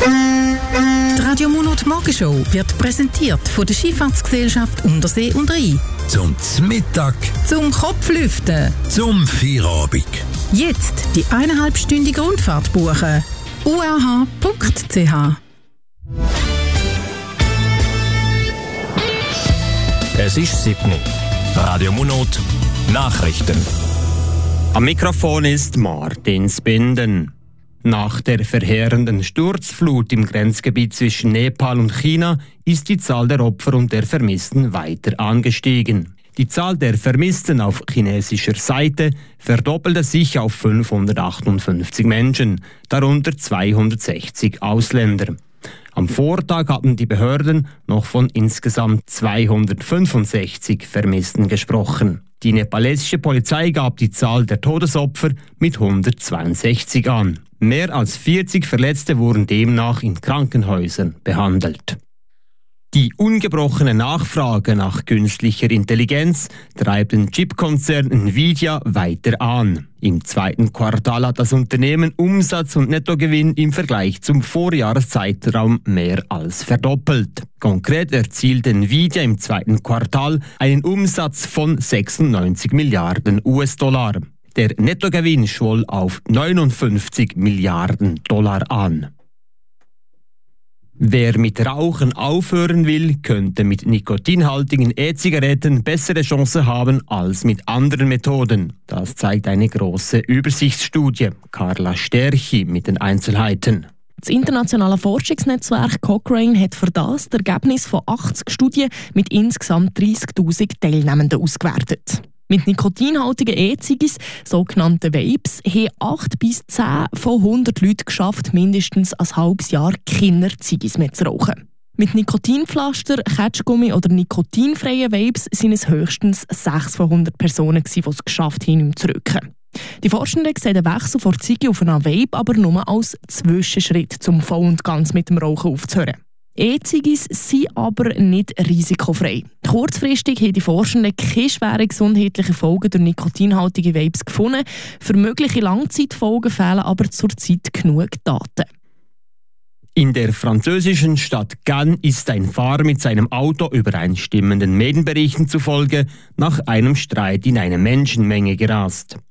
Die Radio Monat Morgenshow wird präsentiert von der Schifffahrtsgesellschaft Untersee und Rhein. Zum Mittag, Zum Kopflüften. zum Feierabend. Jetzt die 1,5-stündige Rundfahrt buchen. urh.ch. Es ist 7 Uhr. Radio Monat Nachrichten. Am Mikrofon ist Martin Spinden. Nach der verheerenden Sturzflut im Grenzgebiet zwischen Nepal und China ist die Zahl der Opfer und der Vermissten weiter angestiegen. Die Zahl der Vermissten auf chinesischer Seite verdoppelte sich auf 558 Menschen, darunter 260 Ausländer. Am Vortag hatten die Behörden noch von insgesamt 265 Vermissten gesprochen. Die nepalesische Polizei gab die Zahl der Todesopfer mit 162 an. Mehr als 40 Verletzte wurden demnach in Krankenhäusern behandelt. Die ungebrochene Nachfrage nach künstlicher Intelligenz treibt den Chipkonzern Nvidia weiter an. Im zweiten Quartal hat das Unternehmen Umsatz und Nettogewinn im Vergleich zum Vorjahreszeitraum mehr als verdoppelt. Konkret erzielte Nvidia im zweiten Quartal einen Umsatz von 96 Milliarden US-Dollar. Der Nettogewinn schwoll auf 59 Milliarden Dollar an. Wer mit Rauchen aufhören will, könnte mit nikotinhaltigen E-Zigaretten bessere Chancen haben als mit anderen Methoden. Das zeigt eine große Übersichtsstudie. Carla Sterchi mit den Einzelheiten. Das internationale Forschungsnetzwerk Cochrane hat für das Ergebnis von 80 Studien mit insgesamt 30'000 Teilnehmenden ausgewertet. Mit nikotinhaltigen E-Zigis, sogenannten Vapes, haben 8 bis 10 von 100 Leuten geschafft, mindestens ein halbes Jahr Kinder-Zigis mehr zu rauchen. Mit Nikotinpflaster, Ketschgummi oder nikotinfreien Vapes sind es höchstens 6 von 100 Personen, die es geschafft haben, um zu rauchen. Die Forschenden sehen den Wechsel von Ziggy auf einen Vape aber nur als Zwischenschritt, um voll und ganz mit dem Rauchen aufzuhören. E-Zigis sind aber nicht risikofrei. Kurzfristig haben die Forschenden keine schweren gesundheitlichen Folgen durch nikotinhaltige Vapes gefunden. Für mögliche Langzeitfolgen fehlen aber zurzeit genug Daten. In der französischen Stadt Cannes ist ein Fahrer mit seinem Auto übereinstimmenden Medienberichten zufolge nach einem Streit in eine Menschenmenge gerast.